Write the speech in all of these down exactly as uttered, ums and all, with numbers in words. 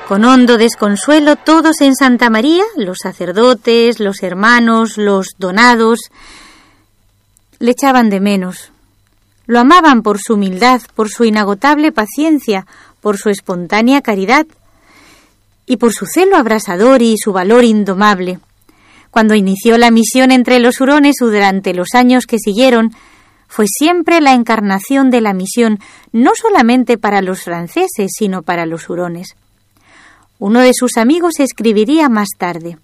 Con hondo desconsuelo, todos en Santa María, los sacerdotes, los hermanos, los donados, le echaban de menos. Lo amaban por su humildad, por su inagotable paciencia, por su espontánea caridad y por su celo abrasador y su valor indomable. Cuando inició la misión entre los hurones durante los años que siguieron, fue siempre la encarnación de la misión, no solamente para los franceses, sino para los hurones. Uno de sus amigos escribiría más tarde: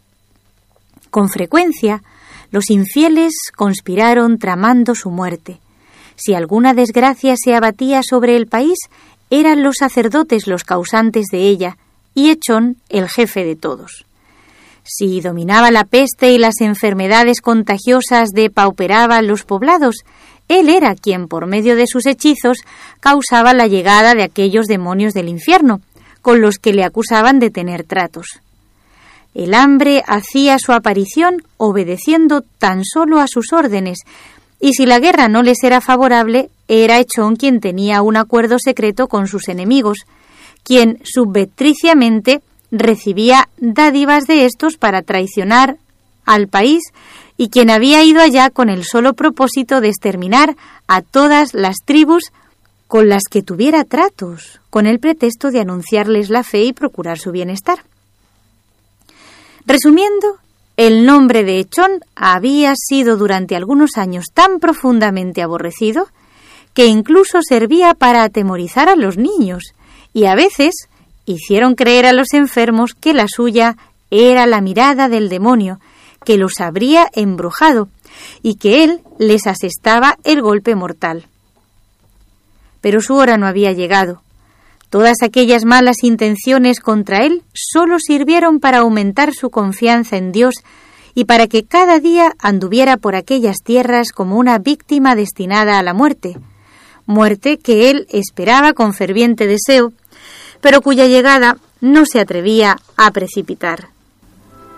con frecuencia, los infieles conspiraron tramando su muerte. Si alguna desgracia se abatía sobre el país, eran los sacerdotes los causantes de ella, y Echón el jefe de todos. Si dominaba la peste y las enfermedades contagiosas depauperaban los poblados, él era quien, por medio de sus hechizos, causaba la llegada de aquellos demonios del infierno, con los que le acusaban de tener tratos. El hambre hacía su aparición obedeciendo tan solo a sus órdenes, y si la guerra no les era favorable, era Echón quien tenía un acuerdo secreto con sus enemigos, quien subrepticiamente recibía dádivas de estos para traicionar al país y quien había ido allá con el solo propósito de exterminar a todas las tribus con las que tuviera tratos, con el pretexto de anunciarles la fe y procurar su bienestar. Resumiendo, el nombre de Echón había sido durante algunos años tan profundamente aborrecido que incluso servía para atemorizar a los niños y a veces hicieron creer a los enfermos que la suya era la mirada del demonio, que los habría embrujado y que él les asestaba el golpe mortal. Pero su hora no había llegado. Todas aquellas malas intenciones contra él solo sirvieron para aumentar su confianza en Dios y para que cada día anduviera por aquellas tierras como una víctima destinada a la muerte, muerte que él esperaba con ferviente deseo, pero cuya llegada no se atrevía a precipitar.